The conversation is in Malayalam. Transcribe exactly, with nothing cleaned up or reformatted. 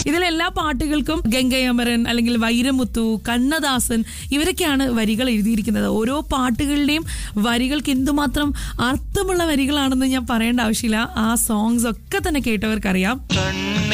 ഇതിലെല്ലാ പാട്ടുകൾക്കും ഗംഗയമരൻ അല്ലെങ്കിൽ വൈരമുത്തു, കണ്ണദാസൻ ഇവരൊക്കെയാണ് വരികൾ എഴുതിയിരിക്കുന്നത്. ഓരോ പാട്ടുകളുടെയും വരികൾക്ക് എന്തുമാത്രം അർത്ഥമുള്ള വരികളാണെന്ന് ഞാൻ പറയേണ്ട ആവശ്യമില്ല. ആ സോങ്സ് ഒക്കെ തന്നെ കേട്ടവർക്കറിയാം.